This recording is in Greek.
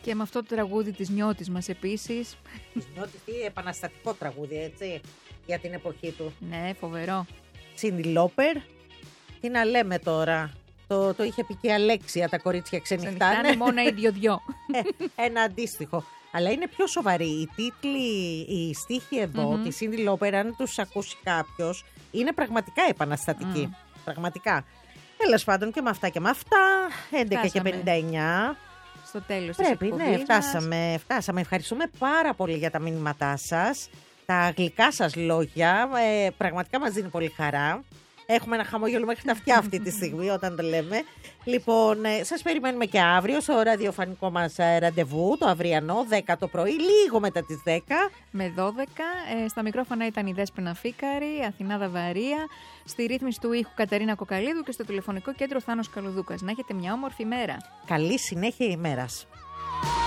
Και με αυτό το τραγούδι της Νιώτης μας επίσης. Της Νιώτης, τι επαναστατικό τραγούδι, έτσι, για την εποχή του. Ναι, φοβερό. Σίντι Λόπερ. Τι να λέμε τώρα. Το είχε πει και η Αλέξια, τα κορίτσια ξενυχτάνε. Μόνο οι δυο-δυο. Ένα αντίστοιχο. Αλλά είναι πιο σοβαρή. Οι τίτλοι, οι στίχοι εδώ, τη Σίντι Λόπερ, αν τους ακούσει κάποιος, είναι πραγματικά επαναστατικοί. Πραγματικά. Τέλος πάντων, και με αυτά και με αυτά. 11:59. Στο τέλος της Πρέπει, εκπομπής ναι, φτάσαμε. Ευχαριστούμε πάρα πολύ για τα μηνύματά σας. Τα γλυκά σας λόγια. Πραγματικά μας δίνει πολύ χαρά. Έχουμε ένα χαμόγελο μέχρι τα αυτιά αυτή τη στιγμή όταν το λέμε. Λοιπόν, σας περιμένουμε και αύριο στο ραδιοφωνικό μας ραντεβού, το αυριανό, 10 το πρωί, λίγο μετά τις 10. Με 12. Στα μικρόφωνα ήταν η Δέσποινα Φίκαρη, Αθηνά Δαβαρία, στη ρύθμιση του ήχου Κατερίνα Κοκαλίδου και στο τηλεφωνικό κέντρο Θάνος Καλουδούκας. Να έχετε μια όμορφη μέρα. Καλή συνέχεια ημέρας.